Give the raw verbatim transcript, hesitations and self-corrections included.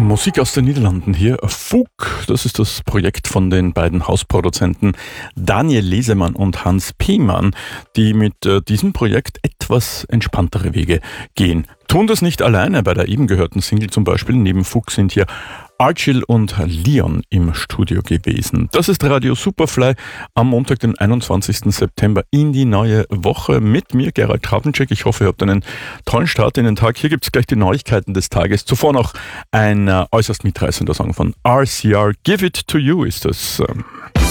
Musik aus den Niederlanden hier. Fug, das ist das Projekt von den beiden Hausproduzenten Daniel Lesemann und Hans Piemann, die mit äh, diesem Projekt etwas entspanntere Wege gehen. Tun das nicht alleine. Bei der eben gehörten Single zum Beispiel neben Fug sind hier Archil und Leon im Studio gewesen. Das ist Radio Superfly am Montag, den einundzwanzigsten September in die neue Woche mit mir, Gerald Travenczek. Ich hoffe, ihr habt einen tollen Start in den Tag. Hier gibt es gleich die Neuigkeiten des Tages. Zuvor noch ein äh, äußerst mitreißender Song von R C R. Give It To You ist das. Ähm